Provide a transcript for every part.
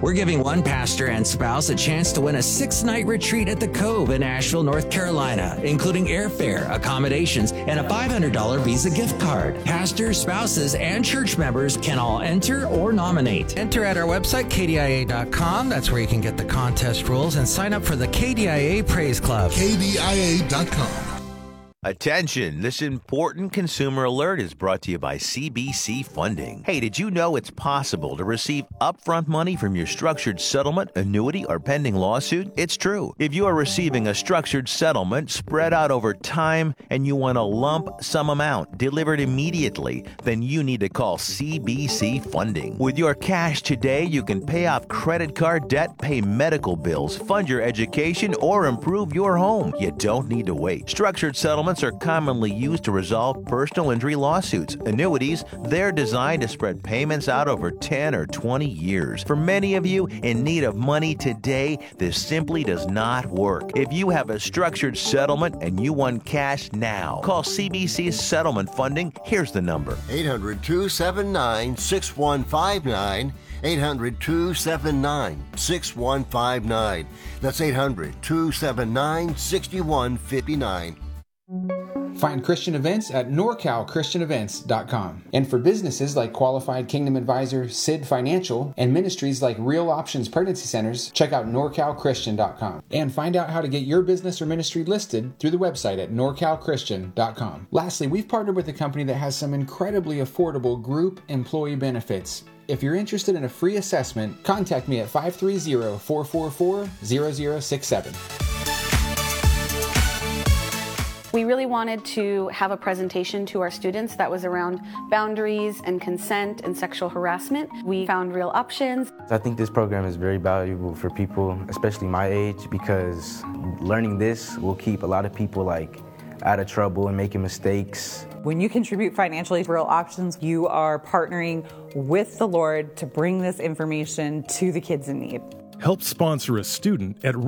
We're giving one pastor and spouse a chance to win a 6-night retreat at the Cove in Asheville, North Carolina, including airfare, accommodations, and a $500 Visa gift card. Pastors, spouses, and church members can all enter or nominate. Enter at our website, kdia.com. That's where you can get the contest rules and sign up for the KDIA Praise Club. KDIA.com. Attention, this important consumer alert is brought to you by CBC Funding. Hey, did you know it's possible to receive upfront money from your structured settlement, annuity, or pending lawsuit? It's true. If you are receiving a structured settlement spread out over time and you want a lump sum amount delivered immediately, then you need to call CBC Funding. With your cash today, you can pay off credit card debt, pay medical bills, fund your education, or improve your home. You don't need to wait. Structured settlements are commonly used to resolve personal injury lawsuits. Annuities, they're designed to spread payments out over 10 or 20 years. For many of you in need of money today, this simply does not work. If you have a structured settlement and you want cash now, call CBC Settlement Funding. Here's the number. 800-279-6159. 800-279-6159. That's 800-279-6159. Find Christian events at NorCalChristianEvents.com. And for businesses like Qualified Kingdom Advisor, Sid Financial, and ministries like Real Options Pregnancy Centers, check out NorCalChristian.com. And find out how to get your business or ministry listed through the website at NorCalChristian.com. Lastly, we've partnered with a company that has some incredibly affordable group employee benefits. If you're interested in a free assessment, contact me at 530-444-0067. We really wanted to have a presentation to our students that was around boundaries and consent and sexual harassment. We found Real Options. I think this program is very valuable for people, especially my age, because learning this will keep a lot of people out of trouble and making mistakes. When you contribute financially to Real Options, you are partnering with the Lord to bring this information to the kids in need. Help sponsor a student at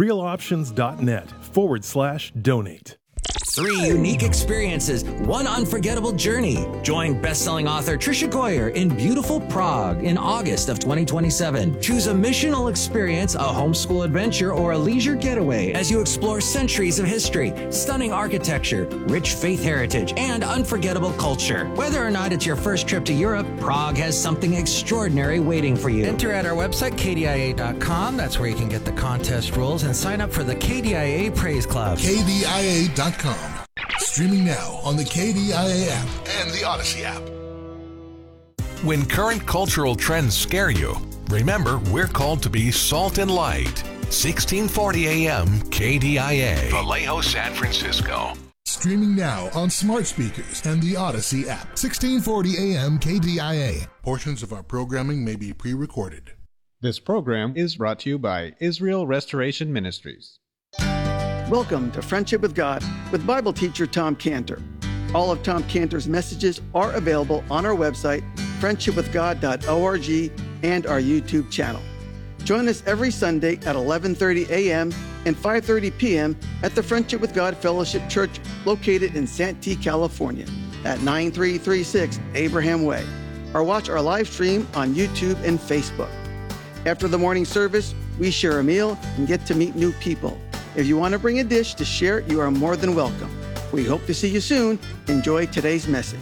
realoptions.net/donate. 3 unique experiences, 1 unforgettable journey. Join best-selling author Tricia Goyer in beautiful Prague in August of 2027. Choose a missional experience, a homeschool adventure, or a leisure getaway as you explore centuries of history, stunning architecture, rich faith heritage, and unforgettable culture. Whether or not it's your first trip to Europe, Prague has something extraordinary waiting for you. Enter at our website, kdia.com. That's where you can get the contest rules and sign up for the KDIA Praise Club. KDIA.com. Streaming now on the KDIA app and the Odyssey app. When current cultural trends scare you, remember we're called to be salt and light. 1640 AM KDIA, Vallejo, San Francisco. Streaming now on smart speakers and the Odyssey app. 1640 AM KDIA. Portions of our programming may be pre-recorded. This program is brought to you by Israel Restoration Ministries. Welcome to Friendship with God with Bible teacher Tom Cantor. All of Tom Cantor's messages are available on our website, friendshipwithgod.org, and our YouTube channel. Join us every Sunday at 11:30 a.m. and 5:30 p.m. at the Friendship with God Fellowship Church located in Santee, California at 9336 Abraham Way, or watch our live stream on YouTube and Facebook. After the morning service, we share a meal and get to meet new people. If you want to bring a dish to share, you are more than welcome. We hope to see you soon. Enjoy today's message.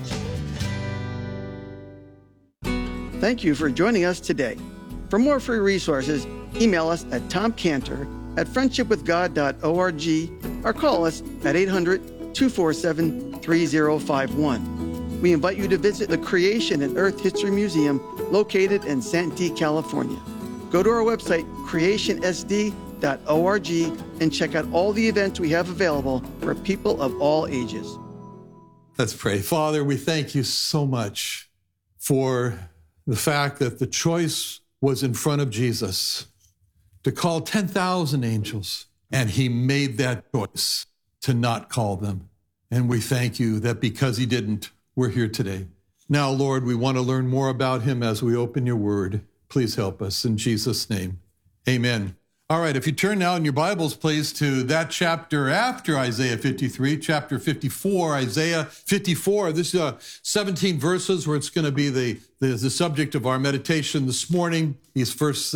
Thank you for joining us today. For more free resources, email us at tomcantor@friendshipwithgod.org or call us at 800-247-3051. We invite you to visit the Creation and Earth History Museum located in Santee, California. Go to our website, creationsd.org, and check out all the events we have available for people of all ages. Let's pray. Father, we thank you so much for the fact that the choice was in front of Jesus to call 10,000 angels, and he made that choice to not call them. And we thank you that because he didn't, we're here today. Now, Lord, we want to learn more about him as we open your word. Please help us in Jesus' name. Amen. All right, if you turn now in your Bibles, please, to that chapter after Isaiah 53, chapter 54, Isaiah 54. This is 17 verses where it's going to be the subject of our meditation this morning. These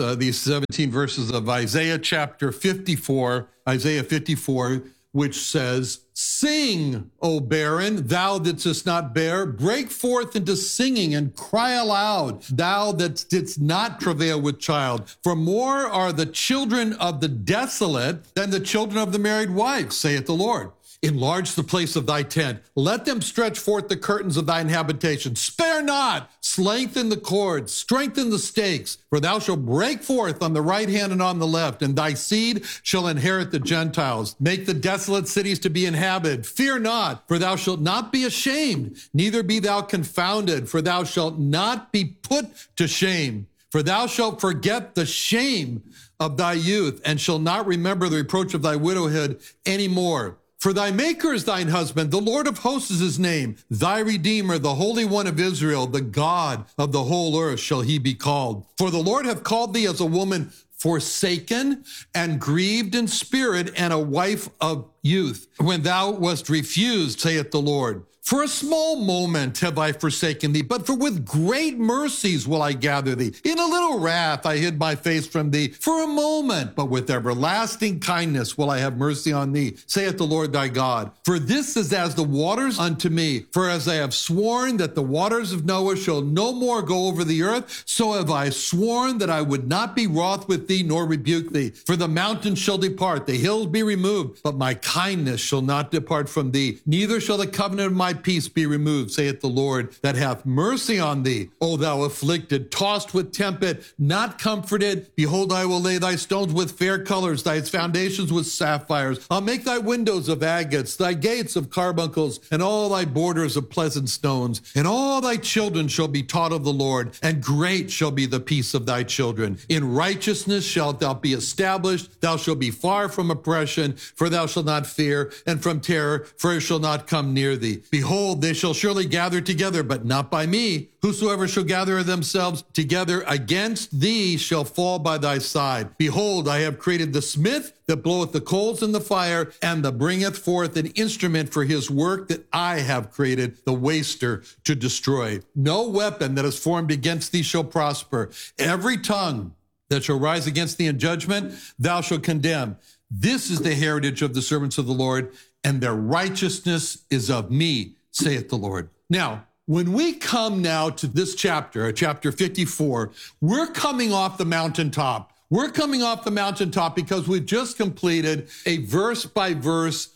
17 verses of Isaiah chapter 54, Isaiah 54, which says, "Sing, O barren, thou that didst not bear, break forth into singing and cry aloud, thou that didst not travail with child. For more are the children of the desolate than the children of the married wife, saith the Lord. Enlarge the place of thy tent. Let them stretch forth the curtains of thine habitation. Spare not, lengthen the cords, strengthen the stakes. For thou shalt break forth on the right hand and on the left, and thy seed shall inherit the Gentiles. Make the desolate cities to be inhabited. Fear not, for thou shalt not be ashamed, neither be thou confounded, for thou shalt not be put to shame. For thou shalt forget the shame of thy youth, and shalt not remember the reproach of thy widowhood any more. For thy Maker is thine husband, the Lord of hosts is his name, thy Redeemer, the Holy One of Israel, the God of the whole earth shall he be called. For the Lord hath called thee as a woman forsaken and grieved in spirit, and a wife of youth, when thou wast refused, saith the Lord. For a small moment have I forsaken thee, but with great mercies will I gather thee. In a little wrath I hid my face from thee for a moment, but with everlasting kindness will I have mercy on thee, saith the Lord thy God. For this is as the waters unto me. For as I have sworn that the waters of Noah shall no more go over the earth, so have I sworn that I would not be wroth with thee nor rebuke thee. For the mountains shall depart, the hills be removed, but my kindness shall not depart from thee, neither shall the covenant of my peace be removed, saith the Lord, that hath mercy on thee. O thou afflicted, tossed with tempest, not comforted, behold, I will lay thy stones with fair colors, thy foundations with sapphires. I'll make thy windows of agates, thy gates of carbuncles, and all thy borders of pleasant stones. And all thy children shall be taught of the Lord, and great shall be the peace of thy children. In righteousness shalt thou be established, thou shalt be far from oppression, for thou shalt not fear, and from terror, for it shall not come near thee. Behold, they shall surely gather together, but not by me. Whosoever shall gather themselves together against thee shall fall by thy side. Behold, I have created the smith that bloweth the coals in the fire, and that bringeth forth an instrument for his work that I have created, the waster to destroy. No weapon that is formed against thee shall prosper. Every tongue that shall rise against thee in judgment, thou shalt condemn. This is the heritage of the servants of the Lord, and their righteousness is of me, saith the Lord. Now, when we come now to this chapter, chapter 54, we're coming off the mountaintop. We're coming off the mountaintop because we've just completed a verse-by-verse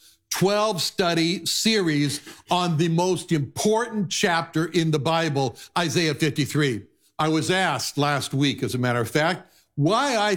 12-study series on the most important chapter in the Bible, Isaiah 53. I was asked last week, as a matter of fact, why I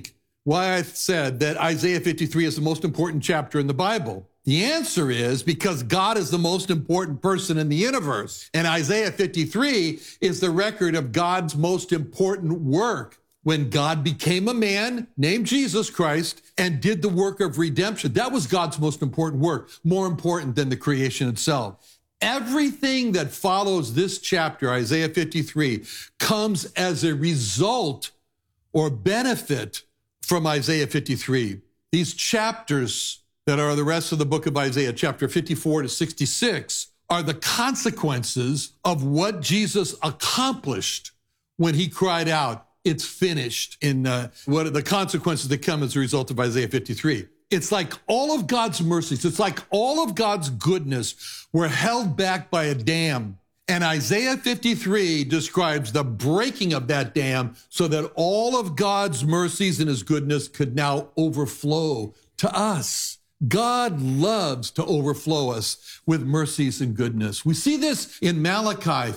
said that Isaiah 53 is the most important chapter in the Bible. The answer is because God is the most important person in the universe. And Isaiah 53 is the record of God's most important work. When God became a man named Jesus Christ and did the work of redemption, that was God's most important work, more important than the creation itself. Everything that follows this chapter, Isaiah 53, comes as a result or benefit from Isaiah 53. These chapters that are the rest of the book of Isaiah, chapter 54 to 66, are the consequences of what Jesus accomplished when he cried out, "It's finished," in what are the consequences that come as a result of Isaiah 53. It's like all of God's mercies, it's like all of God's goodness were held back by a dam. And Isaiah 53 describes the breaking of that dam so that all of God's mercies and his goodness could now overflow to us. God loves to overflow us with mercies and goodness. We see this in Malachi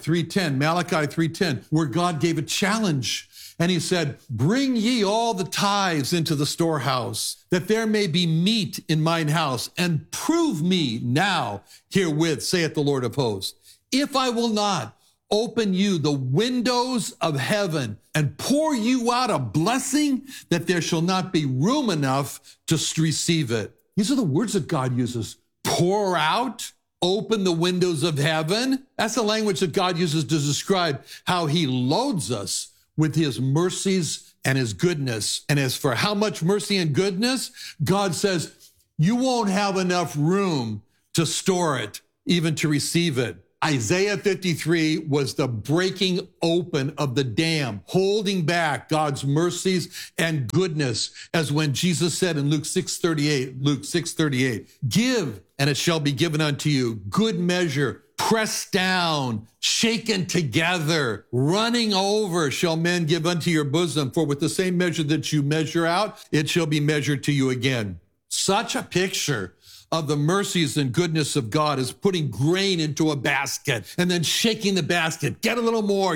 3:10, where God gave a challenge. And he said, "Bring ye all the tithes into the storehouse, that there may be meat in mine house, and prove me now herewith, saith the Lord of hosts, if I will not open you the windows of heaven and pour you out a blessing, that there shall not be room enough to receive it." These are the words that God uses. Pour out, open the windows of heaven. That's the language that God uses to describe how he loads us with his mercies and his goodness. And as for how much mercy and goodness, God says, you won't have enough room to store it, even to receive it. Isaiah 53 was the breaking open of the dam, holding back God's mercies and goodness, as when Jesus said in Luke 6:38, give, and it shall be given unto you, good measure, pressed down, shaken together, running over, shall men give unto your bosom. For with the same measure that you measure out, it shall be measured to you again. Such a picture of the mercies and goodness of God is putting grain into a basket and then shaking the basket, get a little more,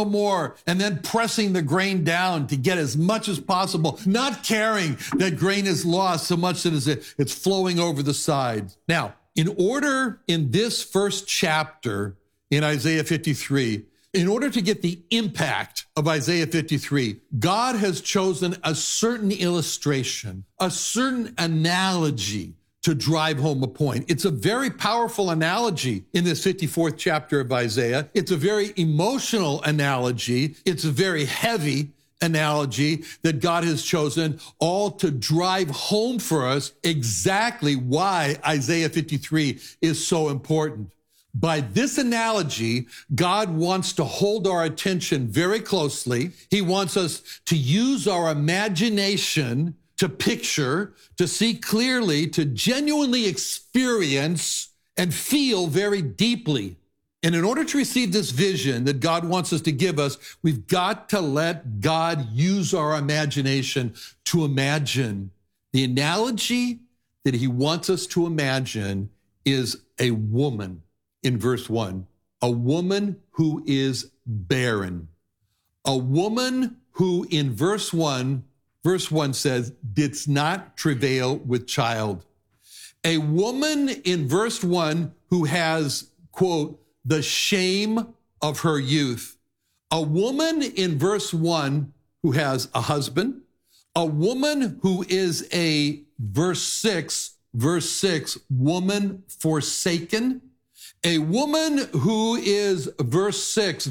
and then pressing the grain down to get as much as possible, not caring that grain is lost so much that it's flowing over the side. Now, in order in this first chapter in Isaiah 53, in order to get the impact of Isaiah 53, God has chosen a certain illustration, a certain analogy to drive home a point. It's a very powerful analogy in this 54th chapter of Isaiah. It's a very emotional analogy. It's a very heavy analogy that God has chosen, all to drive home for us exactly why Isaiah 53 is so important. By this analogy, God wants to hold our attention very closely. He wants us to use our imagination to picture, to see clearly, to genuinely experience and feel very deeply. And in order to receive this vision that God wants us to give us, we've got to let God use our imagination to imagine. The analogy that he wants us to imagine is a woman in verse 1, a woman who is barren. A woman who in verse 1 says, didst not travail with child. A woman in verse 1 who has, quote, the shame of her youth. A woman in verse 1 who has a husband. A woman who is a, verse 6, woman forsaken. A woman who is, verse 6,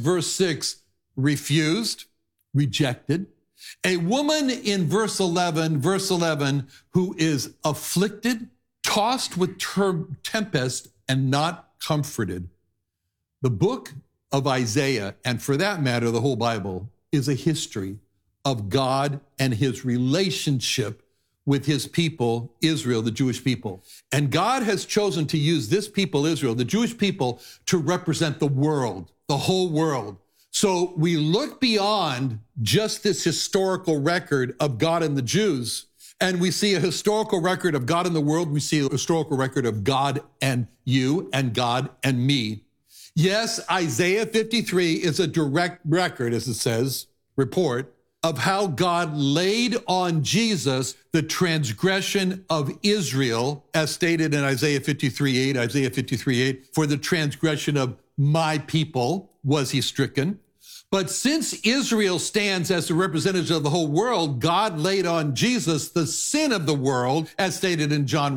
refused, rejected. A woman in verse 11, who is afflicted, tossed with tempest, and not comforted. The book of Isaiah, and for that matter, the whole Bible, is a history of God and his relationship with his people, Israel, the Jewish people. And God has chosen to use this people, Israel, the Jewish people, to represent the world, the whole world. So we look beyond just this historical record of God and the Jews, and we see a historical record of God and the world. We see a historical record of God and you and God and me. Yes, Isaiah 53 is a direct record, as it says, report, of how God laid on Jesus the transgression of Israel, as stated in Isaiah 53:8, for the transgression of my people was he stricken. But since Israel stands as the representative of the whole world, God laid on Jesus the sin of the world, as stated in John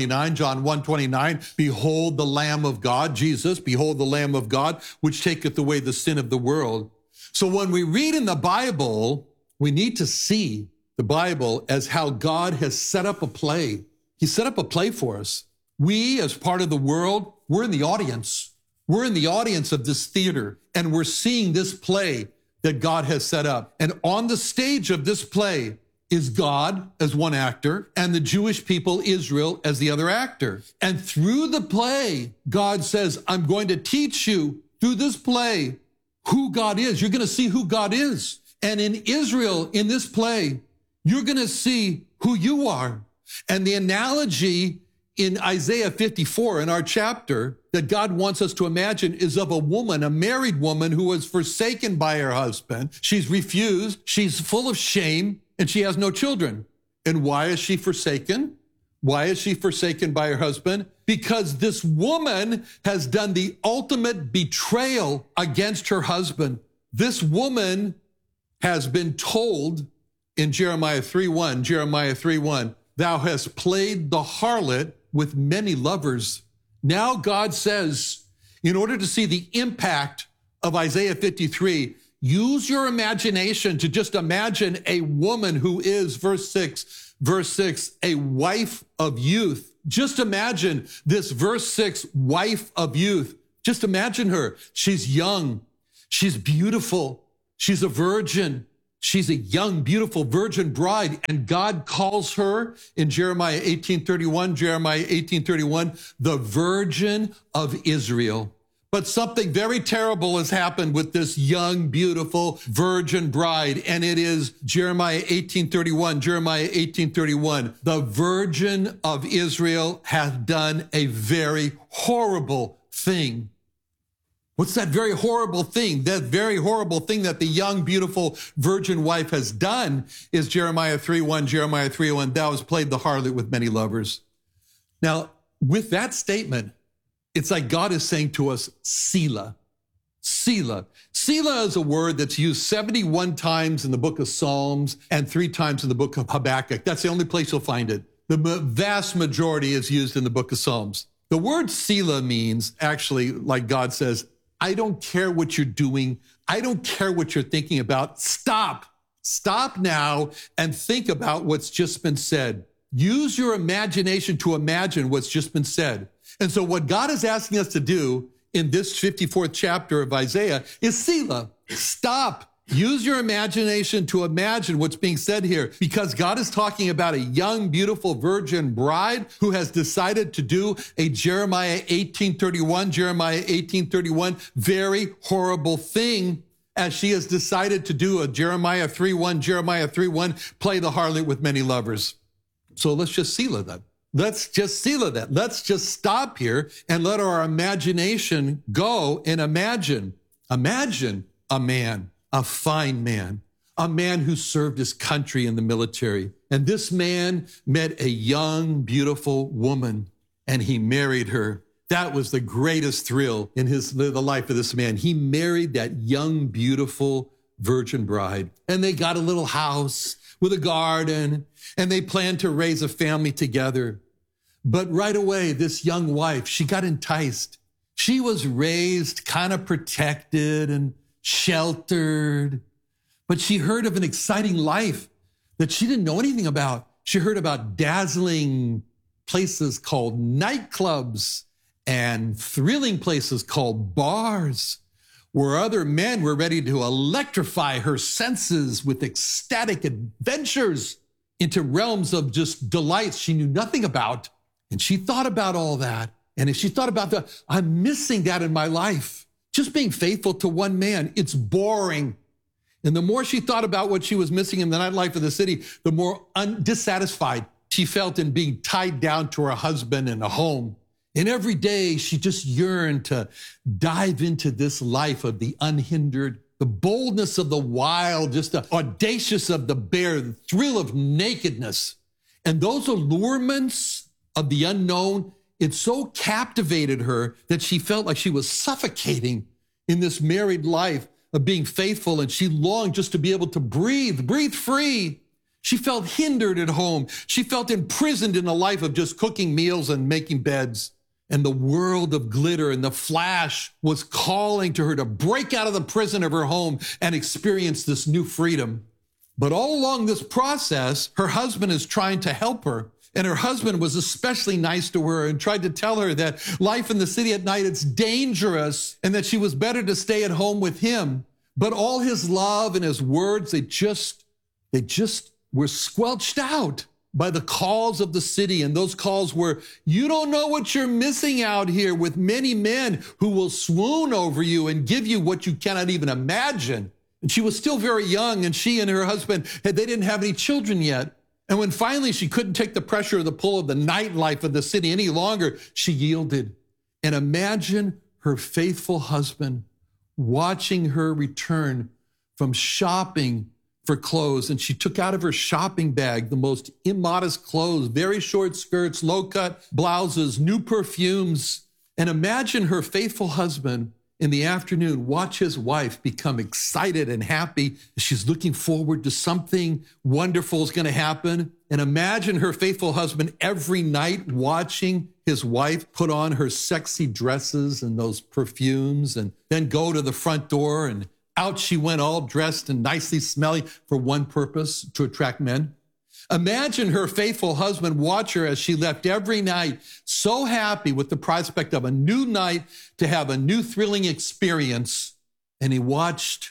1:29, behold the Lamb of God, Jesus, behold the Lamb of God, which taketh away the sin of the world. So when we read in the Bible, we need to see the Bible as how God has set up a play. He set up a play for us. We, as part of the world, we're in the audience. We're in the audience of this theater, and we're seeing this play that God has set up. And on the stage of this play is God as one actor and the Jewish people, Israel, as the other actor. And through the play, God says, I'm going to teach you through this play who God is. You're going to see who God is. And in Israel, in this play, you're going to see who you are. And the analogy in Isaiah 54, in our chapter, that God wants us to imagine is of a woman, a married woman who was forsaken by her husband. She's refused, she's full of shame, and she has no children. And why is she forsaken? Why is she forsaken by her husband? Because this woman has done the ultimate betrayal against her husband. This woman has been told in Jeremiah 3:1, thou hast played the harlot with many lovers. Now God says, in order to see the impact of Isaiah 53, Use your imagination to just imagine a woman who is, verse 6, a wife of youth. Just imagine this verse 6, wife of youth. Just imagine her. She's young. She's beautiful. She's a virgin. She's a young, beautiful virgin bride. And God calls her in Jeremiah 18:31, the Virgin of Israel. But something very terrible has happened with this young, beautiful virgin bride. And it is Jeremiah 18:31. The Virgin of Israel hath done a very horrible thing. What's that very horrible thing? That very horrible thing that the young, beautiful virgin wife has done is Jeremiah 3:1. Thou hast played the harlot with many lovers. Now, with that statement, it's like God is saying to us, Selah. Selah. Selah is a word that's used 71 times in the book of Psalms and 3 times in the book of Habakkuk. That's the only place you'll find it. The vast majority is used in the book of Psalms. The word Selah means, actually, like God says, I don't care what you're doing. I don't care what you're thinking about. Stop. Stop now and think about what's just been said. Use your imagination to imagine what's just been said. And so what God is asking us to do in this 54th chapter of Isaiah is Selah. Stop. Use your imagination to imagine what's being said here, because God is talking about a young, beautiful virgin bride who has decided to do a Jeremiah 18:31, very horrible thing, as she has decided to do a Jeremiah 3:1, play the harlot with many lovers. So let's just Selah that. Let's just Selah that. Let's just stop here and let our imagination go and imagine a man, a fine man, a man who served his country in the military. And this man met a young, beautiful woman, and he married her. That was the greatest thrill in the life of this man. He married that young, beautiful virgin bride, and they got a little house with a garden, and they planned to raise a family together. But right away, this young wife, she got enticed. She was raised kind of protected and sheltered, but she heard of an exciting life that she didn't know anything about. She heard about dazzling places called nightclubs and thrilling places called bars, where other men were ready to electrify her senses with ecstatic adventures into realms of just delights she knew nothing about. And she thought about all that. And if she thought about that, I'm missing that in my life. Just being faithful to one man, it's boring. And the more she thought about what she was missing in the nightlife of the city, the more dissatisfied she felt in being tied down to her husband and a home. And every day she just yearned to dive into this life of the unhindered, the boldness of the wild, just the audacious of the bare, the thrill of nakedness. And those allurements of the unknown, it so captivated her that she felt like she was suffocating in this married life of being faithful, and she longed just to be able to breathe free. She felt hindered at home. She felt imprisoned in a life of just cooking meals and making beds. And the world of glitter and the flash was calling to her to break out of the prison of her home and experience this new freedom. But all along this process, her husband is trying to help her. And her husband was especially nice to her and tried to tell her that life in the city at night, it's dangerous, and that she was better to stay at home with him. But all his love and his words, they just were squelched out by the calls of the city. And those calls were, you don't know what you're missing out here, with many men who will swoon over you and give you what you cannot even imagine. And she was still very young, and she and her husband, they didn't have any children yet. And when finally she couldn't take the pressure or the pull of the nightlife of the city any longer, she yielded. And imagine her faithful husband watching her return from shopping for clothes. And she took out of her shopping bag the most immodest clothes, very short skirts, low-cut blouses, new perfumes. And imagine her faithful husband in the afternoon watch his wife become excited and happy. She's looking forward to something wonderful is going to happen. And imagine her faithful husband every night watching his wife put on her sexy dresses and those perfumes, and then go to the front door and Out she went all dressed and nicely smelling for one purpose, to attract men. Imagine her faithful husband watch her as she left every night, so happy with the prospect of a new night to have a new thrilling experience. And he watched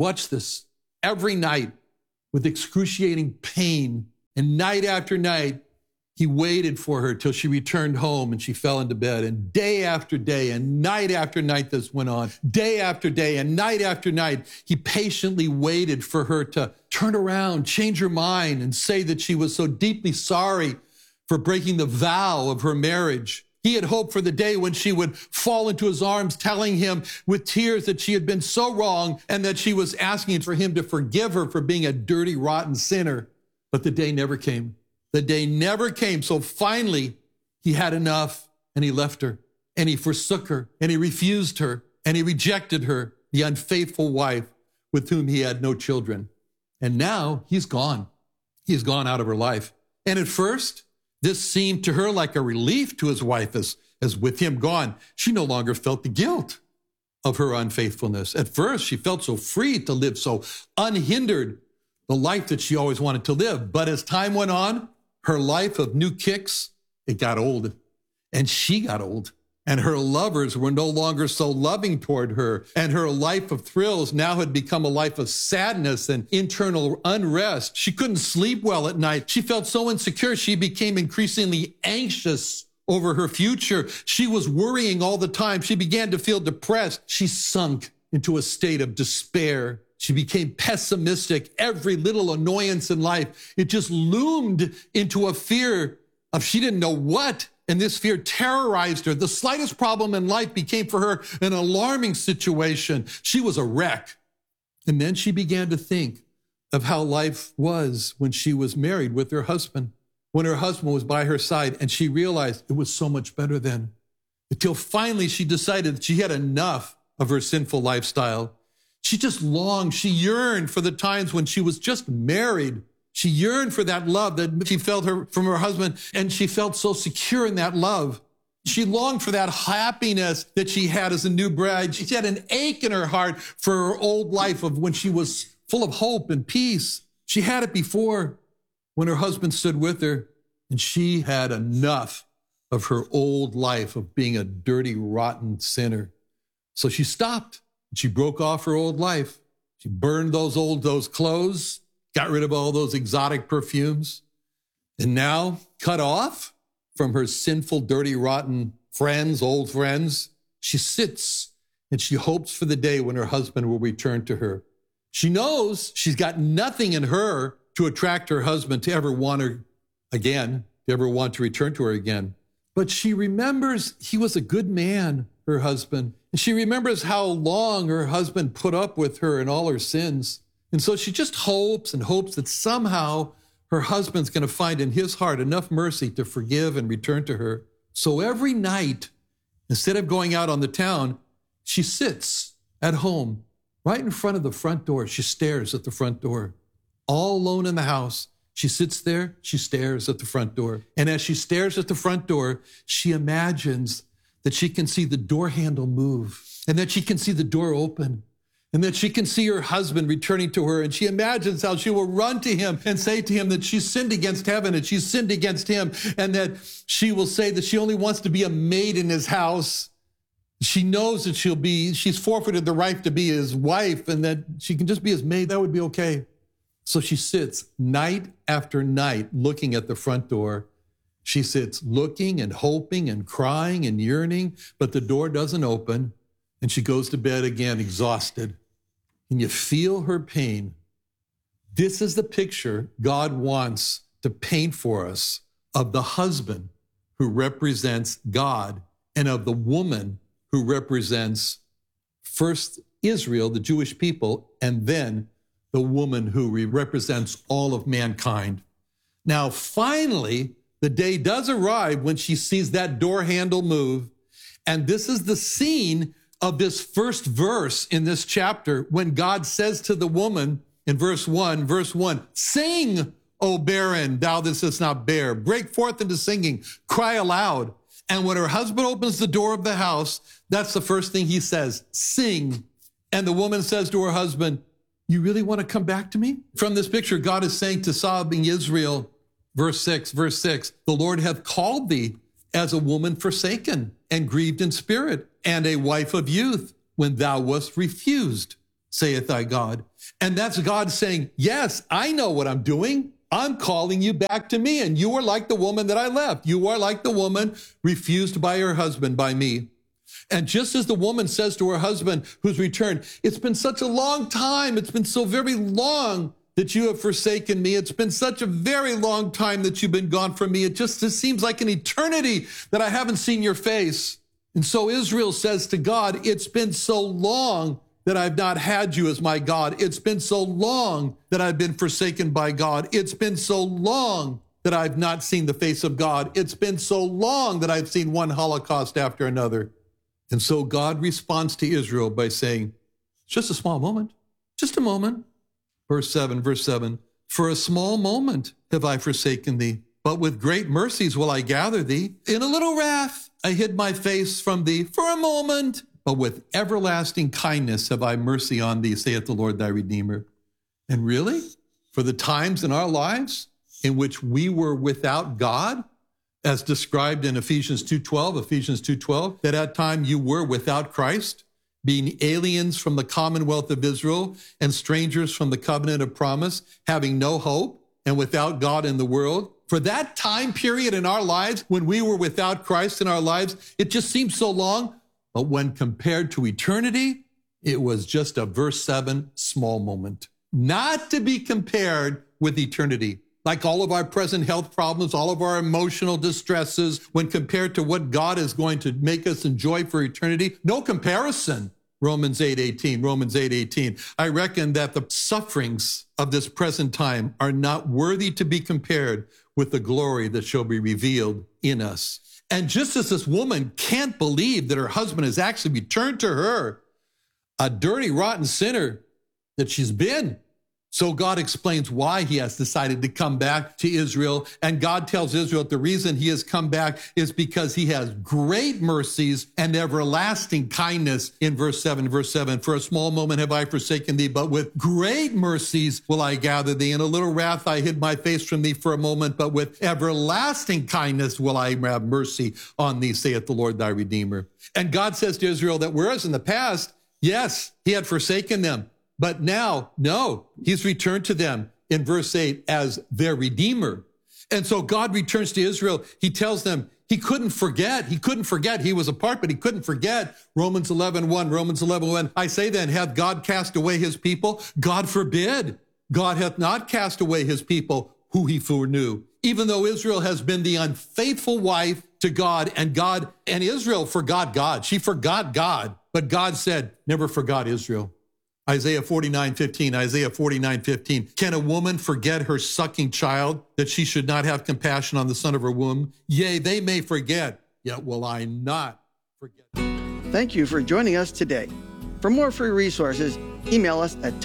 this every night with excruciating pain. And night after night, he waited for her till she returned home and she fell into bed. And day after day and night after night this went on. Day after day and night after night, he patiently waited for her to turn around, change her mind, and say that she was so deeply sorry for breaking the vow of her marriage. He had hoped for the day when she would fall into his arms, telling him with tears that she had been so wrong and that she was asking for him to forgive her for being a dirty, rotten sinner. But the day never came. The day never came. So finally, he had enough and he left her and he forsook her and he refused her and he rejected her, the unfaithful wife with whom he had no children. And now he's gone. He's gone out of her life. And at first, this seemed to her like a relief to his wife as with him gone, she no longer felt the guilt of her unfaithfulness. At first, she felt so free to live so unhindered the life that she always wanted to live. But as time went on, her life of new kicks, it got old. And she got old. And her lovers were no longer so loving toward her. And her life of thrills now had become a life of sadness and internal unrest. She couldn't sleep well at night. She felt so insecure. She became increasingly anxious over her future. She was worrying all the time. She began to feel depressed. She sunk into a state of despair. She became pessimistic. Every little annoyance in life, it just loomed into a fear of she didn't know what. And this fear terrorized her. The slightest problem in life became for her an alarming situation. She was a wreck. And then she began to think of how life was when she was married with her husband, when her husband was by her side. And she realized it was so much better then. Until finally she decided that she had enough of her sinful lifestyle. She just longed, she yearned for the times when she was just married. She yearned for that love that she felt from her husband, and she felt so secure in that love. She longed for that happiness that she had as a new bride. She had an ache in her heart for her old life of when she was full of hope and peace. She had it before when her husband stood with her, and she had enough of her old life of being a dirty, rotten sinner. So she stopped. She broke off her old life. She burned those clothes, got rid of all those exotic perfumes, and now cut off from her sinful, dirty, rotten friends, old friends. She sits and she hopes for the day when her husband will return to her. She knows she's got nothing in her to attract her husband to ever want her again, to ever want to return to her again. But she remembers he was a good man, her husband. And she remembers how long her husband put up with her and all her sins. And so she just hopes and hopes that somehow her husband's going to find in his heart enough mercy to forgive and return to her. So every night, instead of going out on the town, she sits at home, right in front of the front door. She stares at the front door, all alone in the house. She sits there, she stares at the front door. And as she stares at the front door, she imagines that she can see the door handle move, and that she can see the door open, and that she can see her husband returning to her. And she imagines how she will run to him and say to him that she's sinned against heaven and she's sinned against him, and that she will say that she only wants to be a maid in his house. She knows that she's forfeited the right to be his wife, and that she can just be his maid. That would be okay. So she sits night after night looking at the front door. She sits looking and hoping and crying and yearning, but the door doesn't open, and she goes to bed again exhausted. And you feel her pain. This is the picture God wants to paint for us of the husband who represents God and of the woman who represents first Israel, the Jewish people, and then the woman who represents all of mankind. Now, finally, the day does arrive when she sees that door handle move. And this is the scene of this first verse in this chapter when God says to the woman in verse 1, "Sing, O barren, thou that dost not bear. Break forth into singing, cry aloud." And when her husband opens the door of the house, that's the first thing he says, "Sing." And the woman says to her husband, you really want to come back to me? From this picture, God is saying to sobbing Israel, verse 6, the Lord hath called thee as a woman forsaken and grieved in spirit, and a wife of youth, when thou wast refused, saith thy God. And that's God saying, yes, I know what I'm doing. I'm calling you back to me, and you are like the woman that I left. You are like the woman refused by her husband, by me. And just as the woman says to her husband who's returned, it's been such a long time. It's been so very long that you have forsaken me. It's been such a very long time that you've been gone from me. It just seems like an eternity that I haven't seen your face. And so Israel says to God, it's been so long that I've not had you as my God. It's been so long that I've been forsaken by God. It's been so long that I've not seen the face of God. It's been so long that I've seen one Holocaust after another. And so God responds to Israel by saying, it's just a small moment, just a moment. Verse 7, for a small moment have I forsaken thee, but with great mercies will I gather thee. In a little wrath I hid my face from thee for a moment, but with everlasting kindness have I mercy on thee, saith the Lord thy Redeemer. And really, for the times in our lives in which we were without God, as described in Ephesians 2:12, that at time you were without Christ, being aliens from the commonwealth of Israel and strangers from the covenant of promise, having no hope and without God in the world. For that time period in our lives when we were without Christ in our lives, it just seems so long. But when compared to eternity, it was just a verse 7 small moment, not to be compared with eternity. Like all of our present health problems, all of our emotional distresses, when compared to what God is going to make us enjoy for eternity, no comparison. Romans 8:18. I reckon that the sufferings of this present time are not worthy to be compared with the glory that shall be revealed in us. And just as this woman can't believe that her husband has actually returned to her, a dirty, rotten sinner that she's been, so God explains why he has decided to come back to Israel. And God tells Israel that the reason he has come back is because he has great mercies and everlasting kindness in verse 7. For a small moment have I forsaken thee, but with great mercies will I gather thee. In a little wrath I hid my face from thee for a moment, but with everlasting kindness will I have mercy on thee, saith the Lord thy Redeemer. And God says to Israel that whereas in the past, yes, he had forsaken them, but now, no, he's returned to them in verse 8 as their Redeemer. And so God returns to Israel. He tells them he couldn't forget. He was apart, but he couldn't forget. Romans 11:1. I say then, hath God cast away his people? God forbid. God hath not cast away his people who he foreknew. Even though Israel has been the unfaithful wife to God and Israel forgot God. She forgot God, but God said, never forgot Israel. Isaiah 49:15. Can a woman forget her sucking child, that she should not have compassion on the son of her womb? Yea, they may forget, yet will I not forget. Thank you for joining us today. For more free resources, email us at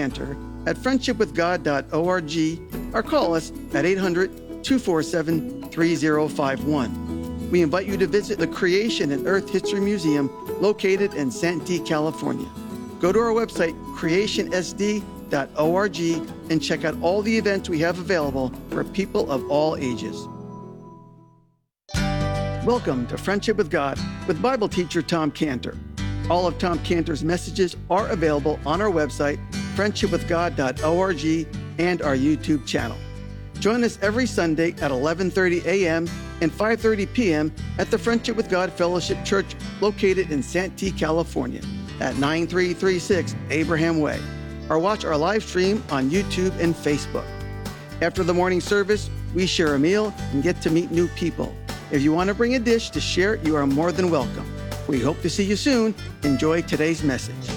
tomcantor@friendshipwithgod.org or call us at 800-247-3051. We invite you to visit the Creation and Earth History Museum located in Santee, California. Go to our website, creationsd.org, and check out all the events we have available for people of all ages. Welcome to Friendship with God with Bible teacher Tom Cantor. All of Tom Cantor's messages are available on our website, friendshipwithgod.org, and our YouTube channel. Join us every Sunday at 11:30 a.m. and 5:30 p.m. at the Friendship with God Fellowship Church located in Santee, California, at 9336 Abraham Way, or watch our live stream on YouTube and Facebook. After the morning service, we share a meal and get to meet new people. If you want to bring a dish to share, you are more than welcome. We hope to see you soon. Enjoy today's message.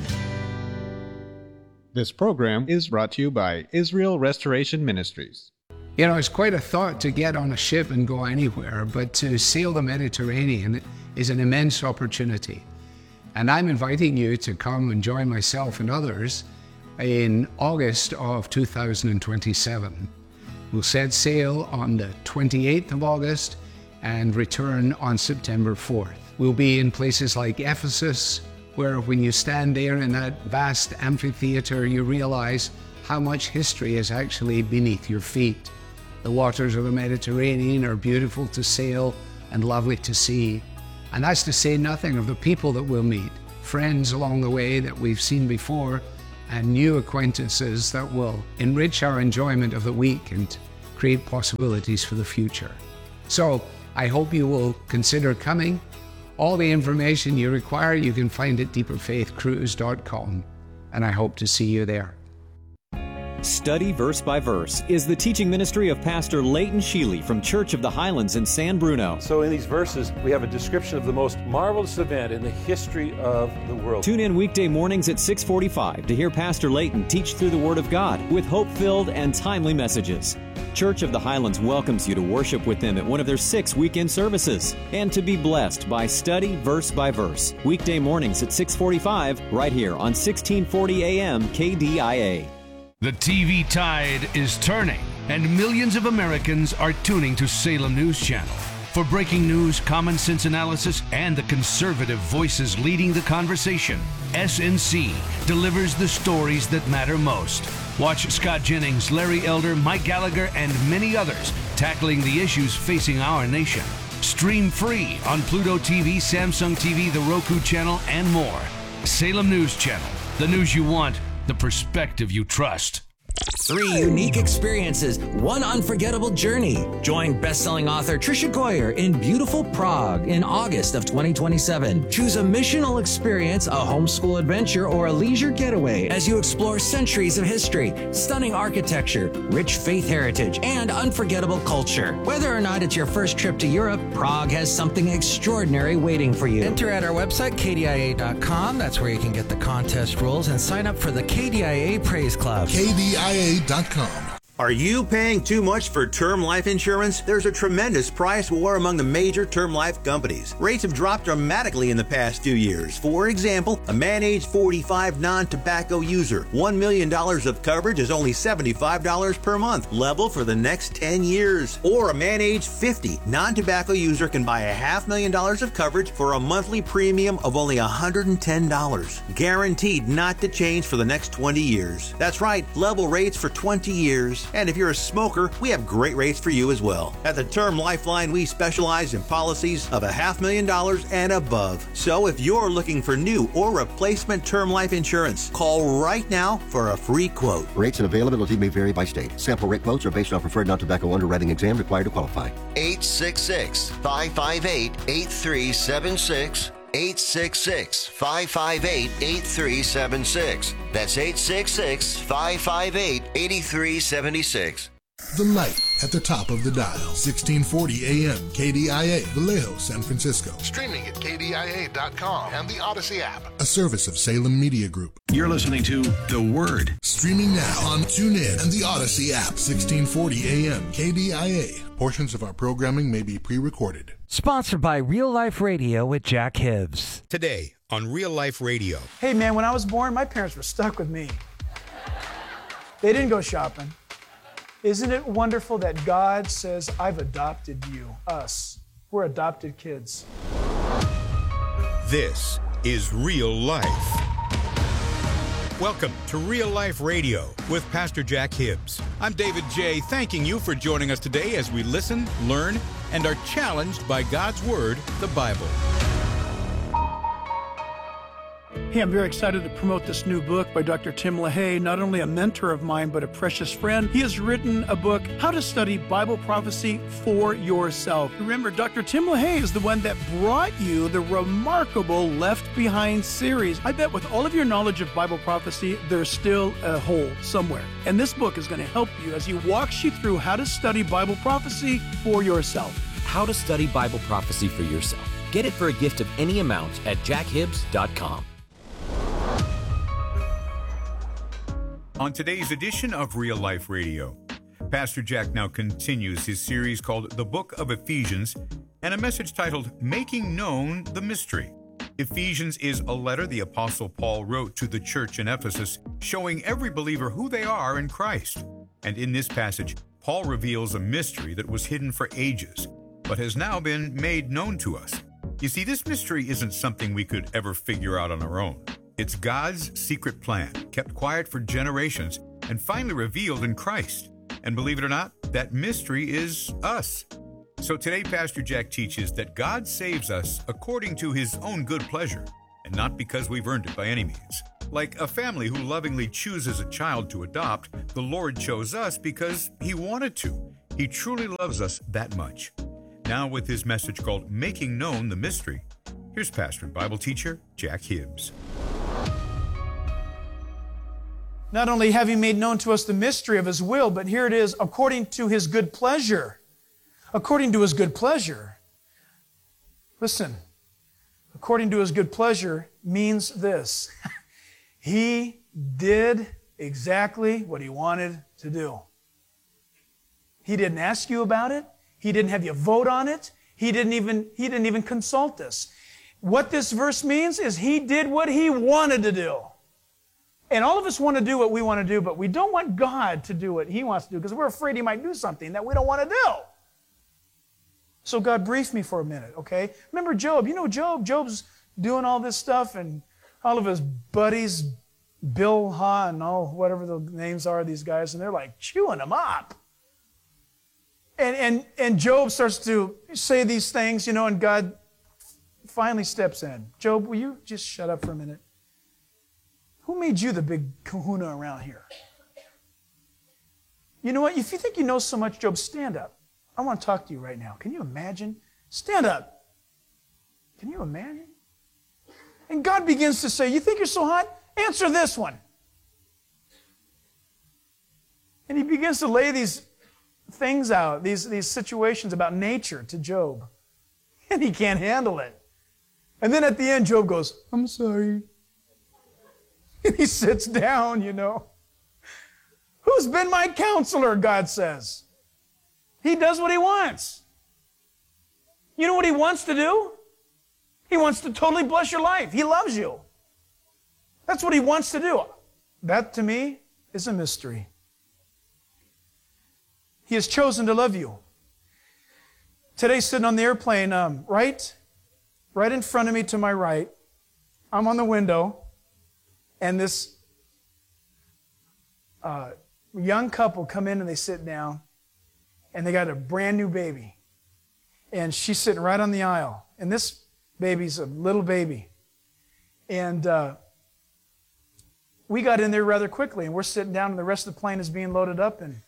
This program is brought to you by Israel Restoration Ministries. You know, it's quite a thought to get on a ship and go anywhere, but to sail the Mediterranean is an immense opportunity. And I'm inviting you to come and join myself and others in August of 2027. We'll set sail on the 28th of August and return on September 4th. We'll be in places like Ephesus, where when you stand there in that vast amphitheater, you realize how much history is actually beneath your feet. The waters of the Mediterranean are beautiful to sail and lovely to see. And that's to say nothing of the people that we'll meet, friends along the way that we've seen before, and new acquaintances that will enrich our enjoyment of the week and create possibilities for the future. So I hope you will consider coming. All the information you require you can find at deeperfaithcruise.com, and I hope to see you there. Study Verse by Verse is the teaching ministry of Pastor Leighton Sheely from Church of the Highlands in San Bruno. So in these verses, we have a description of the most marvelous event in the history of the world. Tune in weekday mornings at 6:45 to hear Pastor Leighton teach through the Word of God with hope-filled and timely messages. Church of the Highlands welcomes you to worship with them at one of their 6 weekend services and to be blessed by Study Verse by Verse. Weekday mornings at 6:45 right here on 1640 AM KDIA. The TV tide is turning, and millions of Americans are tuning to Salem News Channel. For breaking news, common sense analysis, and the conservative voices leading the conversation, SNC delivers the stories that matter most. Watch Scott Jennings, Larry Elder, Mike Gallagher, and many others tackling the issues facing our nation. Stream free on Pluto TV, Samsung TV, the Roku channel, and more. Salem News Channel. The news you want, the perspective you trust. 3 unique experiences, 1 unforgettable journey. Join best-selling author Tricia Goyer in beautiful Prague in August of 2027. Choose a missional experience, a homeschool adventure, or a leisure getaway as you explore centuries of history, stunning architecture, rich faith heritage, and unforgettable culture. Whether or not it's your first trip to Europe, Prague has something extraordinary waiting for you. Enter at our website, kdia.com. That's where you can get the contest rules and sign up for the KDIA Praise Club. KDIA.com. Are you paying too much for term life insurance? There's a tremendous price war among the major term life companies. Rates have dropped dramatically in the past few years. For example, a man age 45 non-tobacco user, $1 million of coverage is only $75 per month, level for the next 10 years. Or a man age 50 non-tobacco user can buy $500,000 of coverage for a monthly premium of only $110, guaranteed not to change for the next 20 years. That's right, level rates for 20 years. And if you're a smoker, we have great rates for you as well. At the Term Lifeline, we specialize in policies of $500,000 and above. So if you're looking for new or replacement term life insurance, call right now for a free quote. Rates and availability may vary by state. Sample rate quotes are based on preferred non-tobacco underwriting exam required to qualify. 866-558-8376. 866-558-8376. That's 866-558-8376. The light at the top of the dial. 1640 AM KDIA, Vallejo, San Francisco. Streaming at KDIA.com and the Odyssey app. A service of Salem Media Group. You're listening to The Word. Streaming now on TuneIn and the Odyssey app. 1640 AM KDIA. Portions of our programming may be pre-recorded. Sponsored by Real Life Radio with Jack Hibbs. Today on Real Life Radio. Hey man, when I was born, my parents were stuck with me. They didn't go shopping. Isn't it wonderful that God says, I've adopted you, us. We're adopted kids. This is Real Life. Welcome to Real Life Radio with Pastor Jack Hibbs. I'm David J., thanking you for joining us today as we listen, learn, and are challenged by God's Word, the Bible. Hey, I'm very excited to promote this new book by Dr. Tim LaHaye, not only a mentor of mine, but a precious friend. He has written a book, How to Study Bible Prophecy for Yourself. Remember, Dr. Tim LaHaye is the one that brought you the remarkable Left Behind series. I bet with all of your knowledge of Bible prophecy, there's still a hole somewhere. And this book is going to help you as he walks you through how to study Bible prophecy for yourself. How to Study Bible Prophecy for Yourself. Get it for a gift of any amount at jackhibbs.com. On today's edition of Real Life Radio, Pastor Jack now continues his series called The Book of Ephesians and a message titled Making Known the Mystery. Ephesians is a letter the Apostle Paul wrote to the church in Ephesus, showing every believer who they are in Christ. And in this passage, Paul reveals a mystery that was hidden for ages, but has now been made known to us. You see, this mystery isn't something we could ever figure out on our own. It's God's secret plan, kept quiet for generations, and finally revealed in Christ. And believe it or not, that mystery is us. So today, Pastor Jack teaches that God saves us according to his own good pleasure, and not because we've earned it by any means. Like a family who lovingly chooses a child to adopt, the Lord chose us because he wanted to. He truly loves us that much. Now with his message called Making Known the Mystery, here's pastor and Bible teacher Jack Hibbs. Not only have he made known to us the mystery of his will, but here it is, according to his good pleasure. According to his good pleasure. Listen, according to his good pleasure means this. He did exactly what he wanted to do. He didn't ask you about it. He didn't have you vote on it. He didn't even consult us. What this verse means is he did what he wanted to do. And all of us want to do what we want to do, but we don't want God to do what he wants to do because we're afraid he might do something that we don't want to do. So God, brief me for a minute, okay? Remember Job. You know Job. Job's doing all this stuff, and all of his buddies, Bilhah and all, whatever the names are of these guys, and they're like chewing him up. And Job starts to say these things, and God finally steps in. Job, will you just shut up for a minute? Who made you the big kahuna around here? You know what? If you think you know so much, Job, stand up. I want to talk to you right now. Can you imagine? Stand up. Can you imagine? And God begins to say, you think you're so hot? Answer this one. And he begins to lay these things out, these situations about nature to Job. And he can't handle it. And then at the end, Job goes, I'm sorry. And he sits down, Who's been my counselor, God says. He does what he wants. You know what he wants to do? He wants to totally bless your life. He loves you. That's what he wants to do. That, to me, is a mystery. He has chosen to love you. Today, sitting on the airplane, right in front of me to my right, I'm on the window, and this young couple come in and they sit down, and they got a brand new baby. And she's sitting right on the aisle. And this baby's a little baby. And we got in there rather quickly, and we're sitting down, and the rest of the plane is being loaded up. And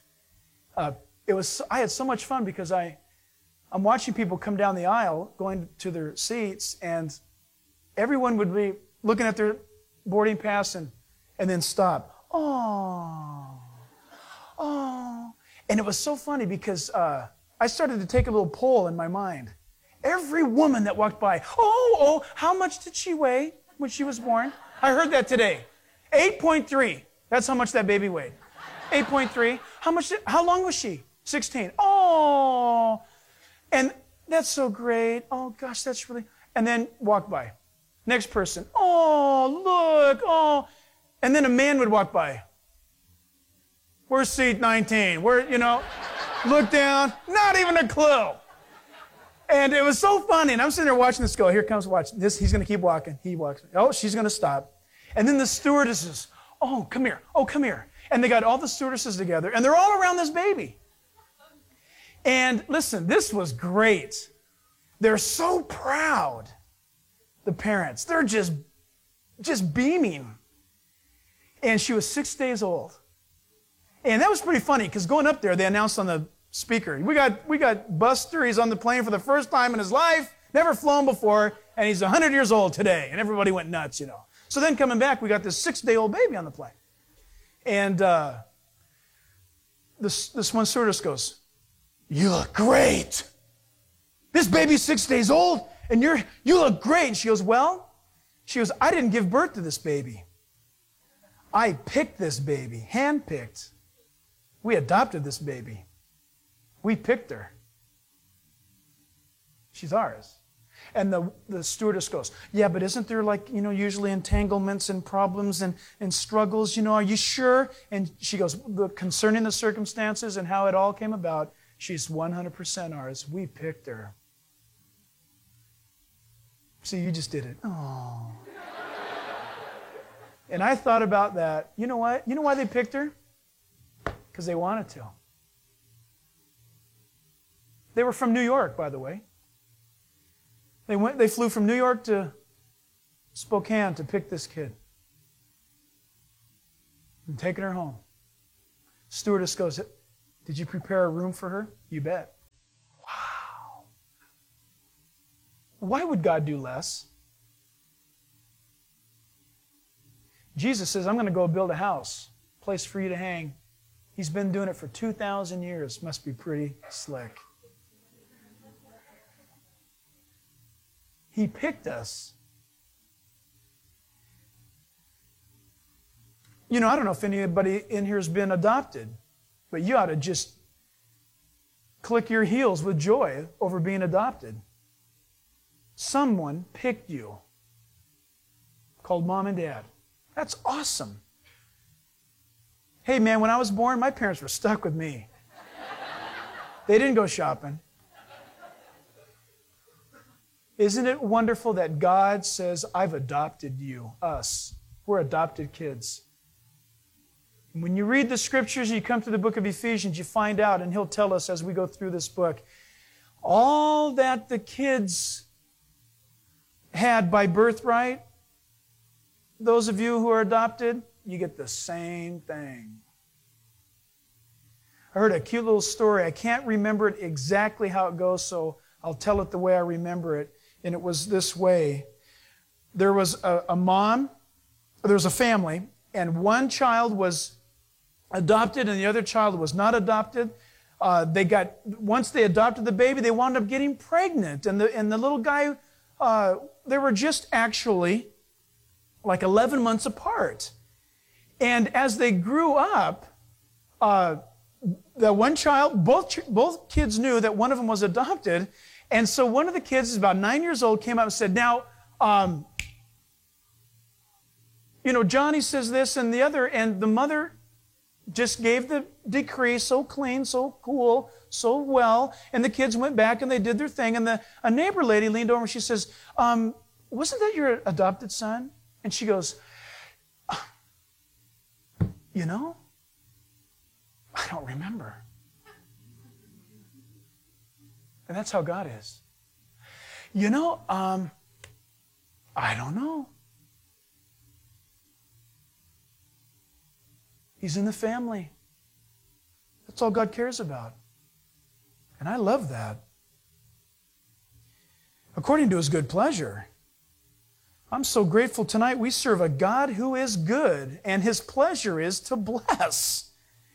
I had so much fun because I'm watching people come down the aisle, going to their seats, and everyone would be looking at their boarding pass and then stop. Oh. And it was so funny because I started to take a little poll in my mind. Every woman that walked by, how much did she weigh when she was born? I heard that today. 8.3. That's how much that baby weighed. 8.3. How long was she? 16. Oh. And that's so great. Oh, gosh, that's really... And then walk by. Next person. Oh, look. Oh. And then a man would walk by. Where's seat 19? Look down. Not even a clue. And it was so funny. And I'm sitting there watching this go. Here comes, watch this. He's going to keep walking. He walks. Oh, she's going to stop. And then the stewardesses. Oh, come here. Oh, come here. And they got all the stewardesses together. And they're all around this baby. And listen, this was great. They're so proud. The parents. They're just beaming. And she was 6 days old. And that was pretty funny because going up there, they announced on the speaker, we got Buster. He's on the plane for the first time in his life, never flown before, and he's 100 years old today. And everybody went nuts, So then coming back, we got this 6-day-old baby on the plane. And this one stewardess goes, you look great. This baby's 6 days old, and you look great. And she goes, I didn't give birth to this baby. I picked this baby, handpicked. We adopted this baby. We picked her. She's ours. And the stewardess goes, yeah, but isn't there usually entanglements and problems and struggles? Are you sure? And she goes, concerning the circumstances and how it all came about, she's 100% ours. We picked her. See, you just did it. Oh. And I thought about that. You know what? You know why they picked her? Because they wanted to. They were from New York, by the way. They flew from New York to Spokane to pick this kid. And taking her home. Stewardess goes, did you prepare a room for her? You bet. Wow. Why would God do less? Jesus says, I'm going to go build a house, place for you to hang. He's been doing it for 2,000 years. Must be pretty slick. He picked us. You know, I don't know if anybody in here has been adopted, but you ought to just click your heels with joy over being adopted. Someone picked you, called Mom and Dad. That's awesome. Hey, man, when I was born, my parents were stuck with me. They didn't go shopping. Isn't it wonderful that God says, I've adopted you, us. We're adopted kids. And when you read the scriptures, you come to the book of Ephesians, you find out, and he'll tell us as we go through this book, all that the kids had by birthright, those of you who are adopted, you get the same thing. I heard a cute little story. I can't remember it exactly how it goes, so I'll tell it the way I remember it. And it was this way. There was a mom, there was a family, and one child was adopted and the other child was not adopted. Once they adopted the baby, they wound up getting pregnant. And the little guy, they were just actually like 11 months apart. And as they grew up, the one child, both kids knew that one of them was adopted. And so one of the kids, about 9 years old, came up and said, now, Johnny says this and the other, and the mother just gave the decree so clean, so cool, so well, and the kids went back and they did their thing, and a neighbor lady leaned over and she says, wasn't that your adopted son? And she goes, I don't remember. And that's how God is. I don't know. He's in the family. That's all God cares about. And I love that. According to His good pleasure. I'm so grateful tonight we serve a God who is good, and His pleasure is to bless.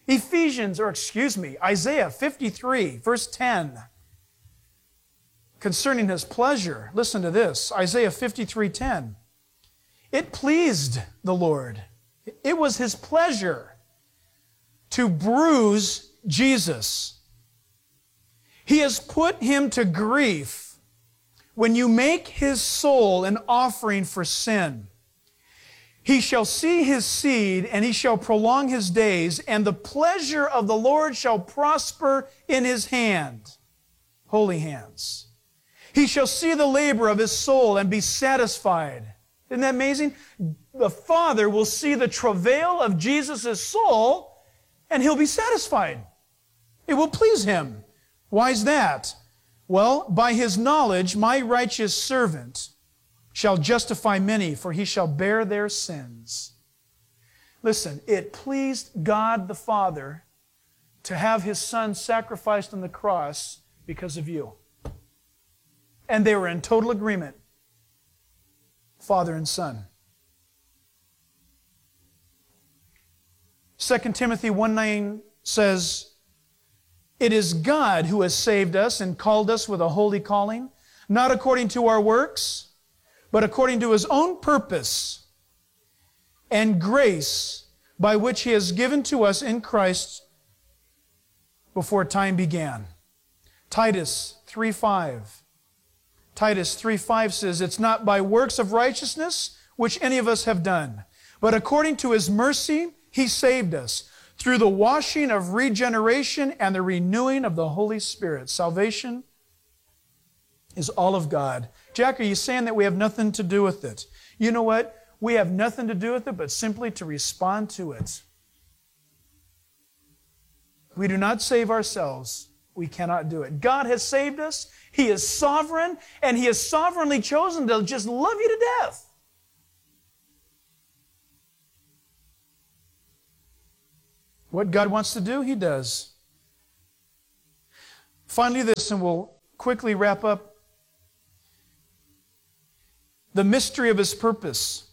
Isaiah 53, verse 10. Concerning His pleasure, listen to this, Isaiah 53:10. It pleased the Lord. It was His pleasure to bruise Jesus. He has put Him to grief when you make His soul an offering for sin. He shall see His seed, and He shall prolong His days, and the pleasure of the Lord shall prosper in His hand. Holy hands. He shall see the labor of His soul and be satisfied. Isn't that amazing? The Father will see the travail of Jesus' soul, and He'll be satisfied. It will please Him. Why is that? Well, by His knowledge, my righteous servant shall justify many, for he shall bear their sins. Listen, it pleased God the Father to have His Son sacrificed on the cross because of you. And they were in total agreement, Father and Son. 2 Timothy 1:9 says, it is God who has saved us and called us with a holy calling, not according to our works, but according to His own purpose and grace by which He has given to us in Christ before time began. Titus 3:5. Titus 3:5 says, it's not by works of righteousness which any of us have done, but according to His mercy He saved us through the washing of regeneration and the renewing of the Holy Spirit. Salvation is all of God. Jack, are you saying that we have nothing to do with it? You know what? We have nothing to do with it but simply to respond to it. We do not save ourselves. We cannot do it. God has saved us. He is sovereign, and He has sovereignly chosen to just love you to death. What God wants to do, He does. Finally, this, and we'll quickly wrap up. The mystery of His purpose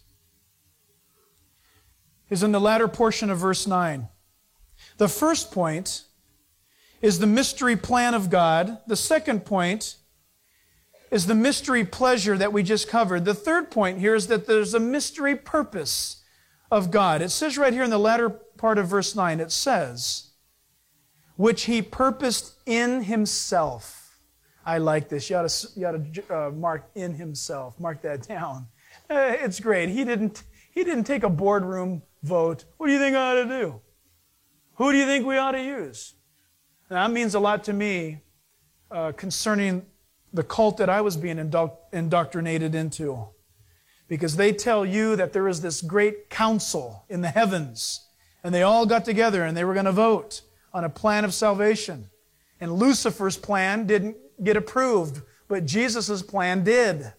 is in the latter portion of verse 9. The first point is the mystery plan of God. The second point is the mystery pleasure that we just covered. The third point here is that there's a mystery purpose of God. It says right here in the latter part of verse 9, it says, which He purposed in Himself. I like this. You ought to mark in Himself. Mark that down. It's great. He didn't take a boardroom vote. What do you think I ought to do? Who do you think we ought to use? And that means a lot to me concerning the cult that I was being indoctrinated into. Because they tell you that there is this great council in the heavens, and they all got together and they were going to vote on a plan of salvation. And Lucifer's plan didn't get approved, but Jesus' plan did.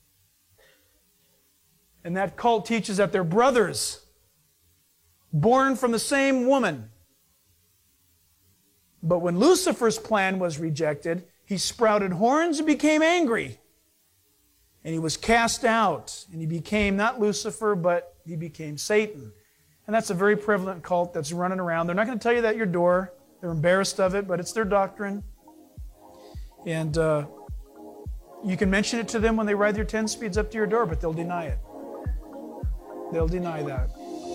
And that cult teaches that they're brothers, born from the same woman. But when Lucifer's plan was rejected, he sprouted horns and became angry. And he was cast out. And he became not Lucifer, but he became Satan. And that's a very prevalent cult that's running around. They're not going to tell you that at your door. They're embarrassed of it, but it's their doctrine. And you can mention it to them when they ride their 10 speeds up to your door, but they'll deny it. They'll deny that.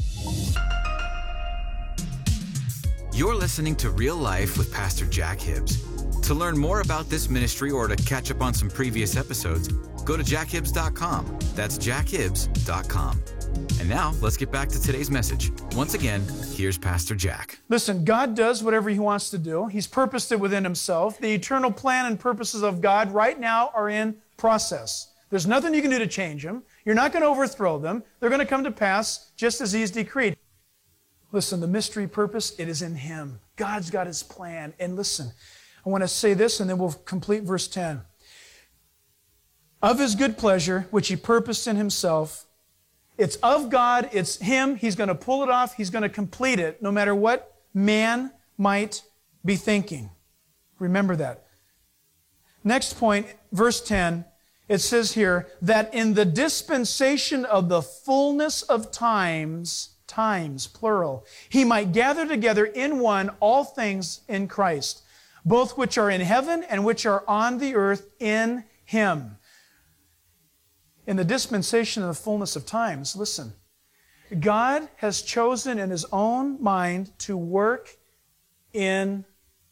You're listening to Real Life with Pastor Jack Hibbs. To learn more about this ministry or to catch up on some previous episodes, go to jackhibbs.com. That's jackhibbs.com. And now, let's get back to today's message. Once again, here's Pastor Jack. Listen, God does whatever He wants to do. He's purposed it within Himself. The eternal plan and purposes of God right now are in process. There's nothing you can do to change them. You're not going to overthrow them. They're going to come to pass just as He's decreed. Listen, the mystery purpose, it is in Him. God's got His plan. And listen, I want to say this and then we'll complete verse 10. Of His good pleasure, which He purposed in Himself, it's of God, it's Him, He's going to pull it off, He's going to complete it, no matter what man might be thinking. Remember that. Next point, verse 10, it says here, that in the dispensation of the fullness of times, plural, He might gather together in one all things in Christ, both which are in heaven and which are on the earth in Him. In the dispensation of the fullness of times, listen, God has chosen in His own mind to work in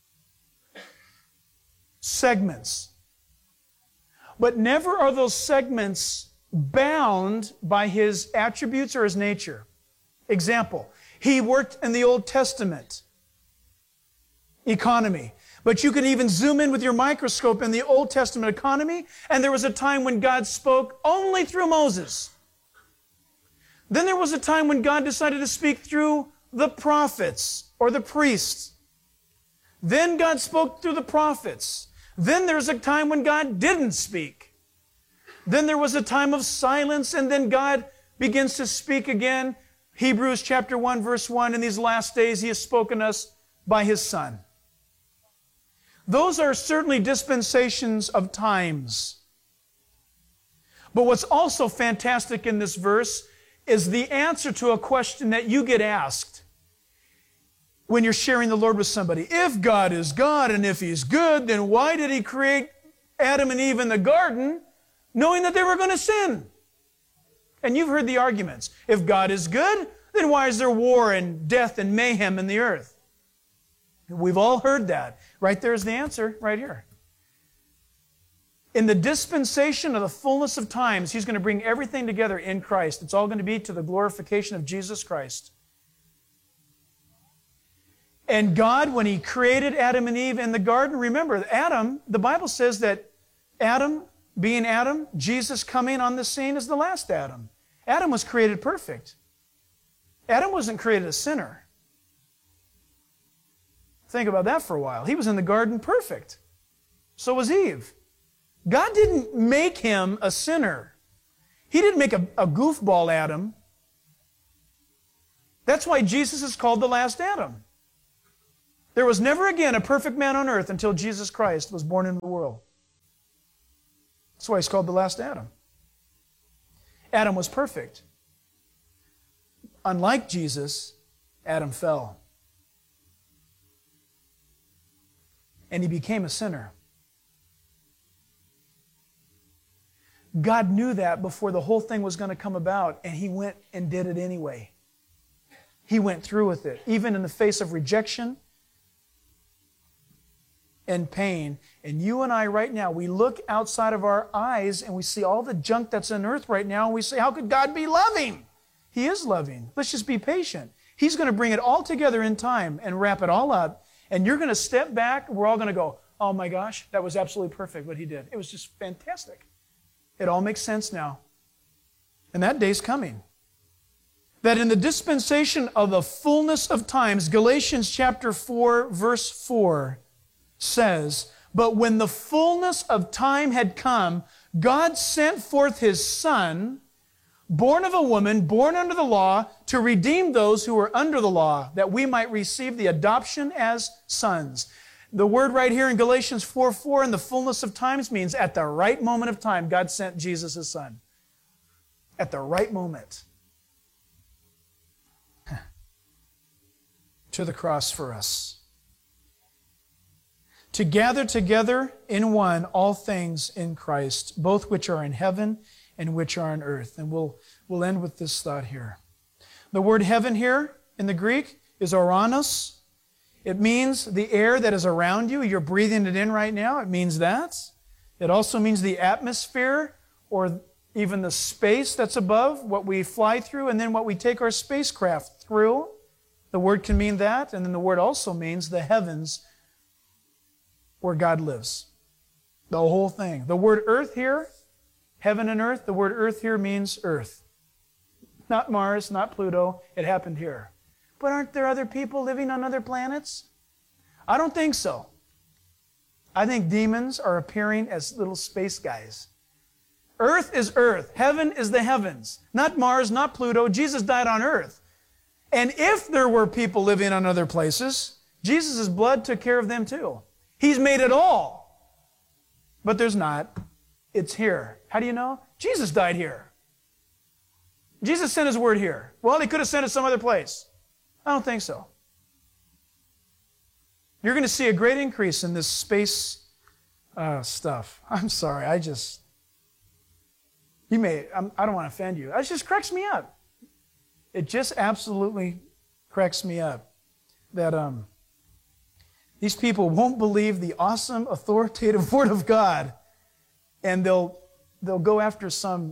segments. But never are those segments bound by His attributes or His nature. Example, He worked in the Old Testament economy. But you can even zoom in with your microscope in the Old Testament economy, and there was a time when God spoke only through Moses. Then there was a time when God decided to speak through the prophets or the priests. Then God spoke through the prophets. Then there's a time when God didn't speak. Then there was a time of silence, and then God begins to speak again. Hebrews chapter 1, verse 1, in these last days He has spoken us by His Son. Those are certainly dispensations of times. But what's also fantastic in this verse is the answer to a question that you get asked when you're sharing the Lord with somebody. If God is God and if He's good, then why did He create Adam and Eve in the garden knowing that they were going to sin? And you've heard the arguments. If God is good, then why is there war and death and mayhem in the earth? We've all heard that. Right there's the answer, right here. In the dispensation of the fullness of times, He's going to bring everything together in Christ. It's all going to be to the glorification of Jesus Christ. And God, when He created Adam and Eve in the garden, remember, Adam, the Bible says that Adam being Adam, Jesus coming on the scene is the last Adam. Adam was created perfect. Adam wasn't created a sinner. Think about that for a while. He was in the garden perfect. So was Eve. God didn't make him a sinner. He didn't make a goofball Adam. That's why Jesus is called the last Adam. There was never again a perfect man on earth until Jesus Christ was born into the world. That's why he's called the last Adam. Adam was perfect. Unlike Jesus, Adam fell. And he became a sinner. God knew that before the whole thing was going to come about, and he went and did it anyway. He went through with it, even in the face of rejection and pain. And you and I right now, we look outside of our eyes and we see all the junk that's on earth right now, and we say, how could God be loving? He is loving. Let's just be patient. He's going to bring it all together in time and wrap it all up, and you're going to step back. We're all going to go, oh my gosh, that was absolutely perfect what he did. It was just fantastic. It all makes sense now. And that day's coming. That in the dispensation of the fullness of times, Galatians chapter 4, verse 4 says, but when the fullness of time had come, God sent forth His Son, born of a woman, born under the law, to redeem those who were under the law, that we might receive the adoption as sons. The word right here in Galatians 4:4, in the fullness of times, means at the right moment of time, God sent Jesus, His Son. At the right moment. To the cross for us. To gather together in one all things in Christ, both which are in heaven and which are on earth. And we'll end with this thought here. The word heaven here in the Greek is oranos. It means the air that is around you. You're breathing it in right now. It means that. It also means the atmosphere or even the space that's above, what we fly through, and then what we take our spacecraft through. The word can mean that. And then the word also means the heavens where God lives. The whole thing. The word earth here, heaven and earth, the word earth here means earth. Not Mars, not Pluto. It happened here. But aren't there other people living on other planets? I don't think so. I think demons are appearing as little space guys. Earth is earth. Heaven is the heavens. Not Mars, not Pluto. Jesus died on earth. And if there were people living on other places, Jesus' blood took care of them too. He's made it all. But there's not. It's here. How do you know? Jesus died here. Jesus sent His word here. Well, He could have sent it some other place. I don't think so. You're going to see a great increase in this space stuff. I'm sorry, I don't want to offend you. It just cracks me up. It just absolutely cracks me up that these people won't believe the awesome, authoritative Word of God, and they'll go after some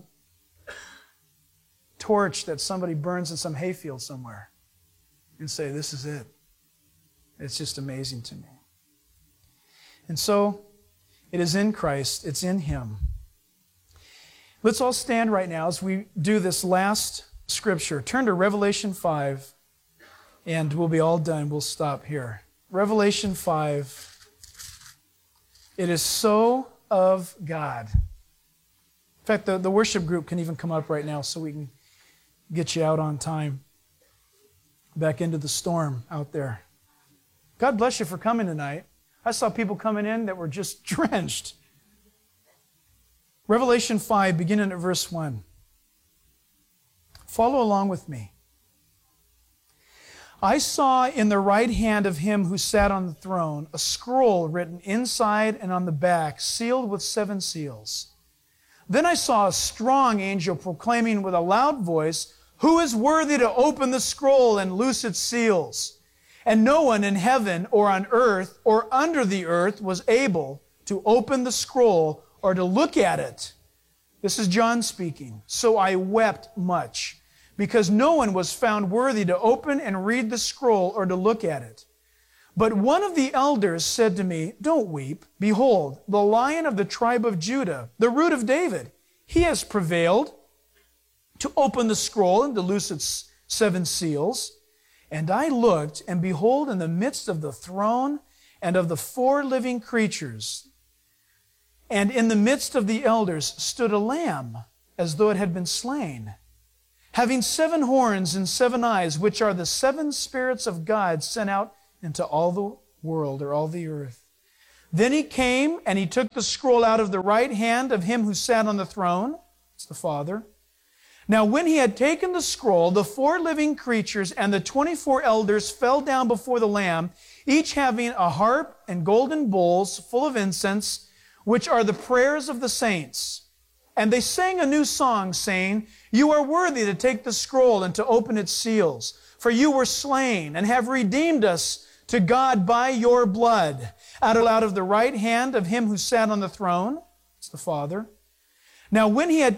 torch that somebody burns in some hayfield somewhere and say, this is it. It's just amazing to me. And so, it is in Christ. It's in Him. Let's all stand right now as we do this last scripture. Turn to Revelation 5, and we'll be all done. We'll stop here. Revelation 5. It is so of God. In fact, the worship group can even come up right now so we can get you out on time. Back into the storm out there. God bless you for coming tonight. I saw people coming in that were just drenched. Revelation 5, beginning at verse 1. Follow along with me. I saw in the right hand of Him who sat on the throne a scroll written inside and on the back, sealed with 7 seals. Then I saw a strong angel proclaiming with a loud voice, who is worthy to open the scroll and loose its seals? And no one in heaven or on earth or under the earth was able to open the scroll or to look at it. This is John speaking. So I wept much, because no one was found worthy to open and read the scroll or to look at it. But one of the elders said to me, "Don't weep. Behold, the Lion of the tribe of Judah, the Root of David, he has prevailed to open the scroll and to loose its 7 seals." And I looked, and behold, in the midst of the throne and of the 4 living creatures, and in the midst of the elders stood a lamb, as though it had been slain, having 7 horns and 7 eyes, which are the 7 spirits of God sent out into all the world, or all the earth. Then he came, and he took the scroll out of the right hand of him who sat on the throne. It's the Father. Now when he had taken the scroll, the 4 living creatures and the 24 elders fell down before the Lamb, each having a harp and golden bowls full of incense, which are the prayers of the saints. And they sang a new song, saying, "You are worthy to take the scroll and to open its seals, for you were slain and have redeemed us to God by your blood, out of the right hand of him who sat on the throne." It's the Father. Now when he had